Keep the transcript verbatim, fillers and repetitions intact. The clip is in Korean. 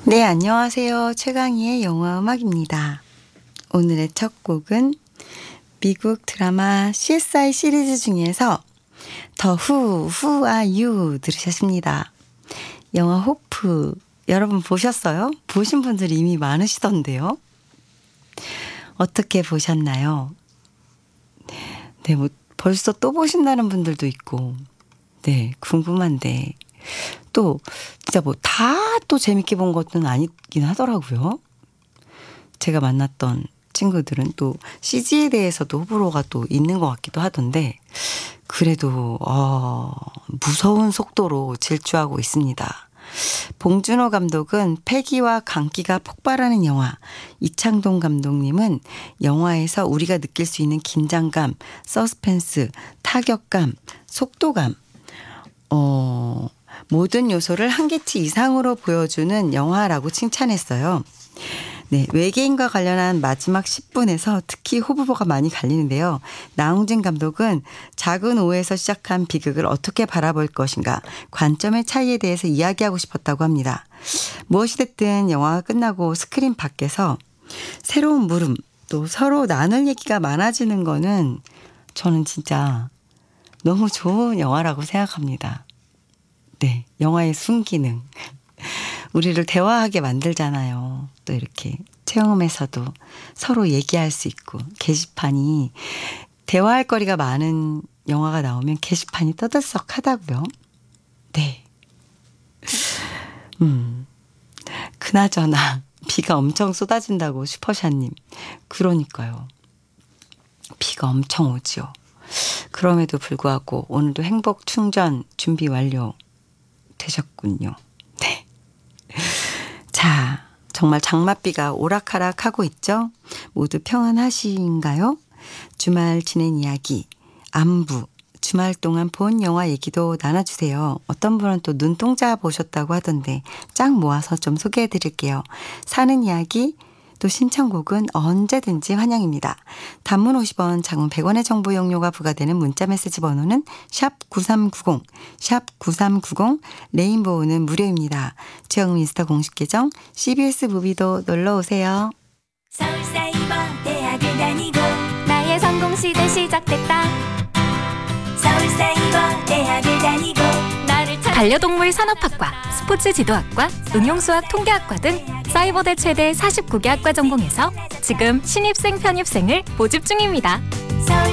네, 안녕하세요. 최강희의 영화음악입니다. 오늘의 첫 곡은 미국 드라마 씨에스아이 시리즈 중에서 더 후, 후 아 유 들으셨습니다. 영화 호프 여러분 보셨어요? 보신 분들이 이미 많으시던데요. 어떻게 보셨나요? 네, 뭐 벌써 또 보신다는 분들도 있고 네, 궁금한데 또 진짜 뭐 다 또 재밌게 본 것은 아니긴 하더라고요. 제가 만났던 친구들은 또 씨지에 대해서도 호불호가 또 있는 것 같기도 하던데 그래도 어, 무서운 속도로 질주하고 있습니다. 봉준호 감독은 패기와 강기가 폭발하는 영화, 이창동 감독님은 영화에서 우리가 느낄 수 있는 긴장감, 서스펜스, 타격감, 속도감 어, 모든 요소를 한계치 이상으로 보여주는 영화라고 칭찬했어요. 네, 외계인과 관련한 마지막 십 분에서 특히 호불호가 많이 갈리는데요. 나홍진 감독은 작은 오해에서 시작한 비극을 어떻게 바라볼 것인가 관점의 차이에 대해서 이야기하고 싶었다고 합니다. 무엇이 됐든 영화가 끝나고 스크린 밖에서 새로운 물음 또 서로 나눌 얘기가 많아지는 거는 저는 진짜 너무 좋은 영화라고 생각합니다. 네, 영화의 순기능. 우리를 대화하게 만들잖아요. 또 이렇게 체험에서도 서로 얘기할 수 있고 게시판이 대화할 거리가 많은 영화가 나오면 게시판이 떠들썩하다고요. 네. 음. 그나저나 비가 엄청 쏟아진다고 슈퍼샤님. 그러니까요. 비가 엄청 오지요. 그럼에도 불구하고 오늘도 행복 충전 준비 완료 되셨군요. 네. 자, 정말 장맛비가 오락가락하고 있죠? 모두 평안하신가요? 주말 지낸 이야기, 안부, 주말 동안 본 영화 얘기도 나눠주세요. 어떤 분은 또 눈동자 보셨다고 하던데 짝 모아서 좀 소개해드릴게요. 사는 이야기, 또 신청곡은 언제든지 환영입니다. 단문 오십 원, 장문 백 원의 정보 용료가 부과되는 문자메시지 번호는 샵 구삼구공, 샵 구삼구공, 레인보우는 무료입니다. 최영미 인스타 공식 계정 씨비에스 무비도 놀러오세요. 서울사이버대학을 다니고 나의 성공시대 시작됐다. 서울사이버대학을 다니고 나를 찾... 반려동물 산업학과, 스포츠지도학과, 응용수학 통계학과 등 사이버대 최대 사십구 개 학과 전공에서 지금 신입생 편입생을 모집 중입니다. 서울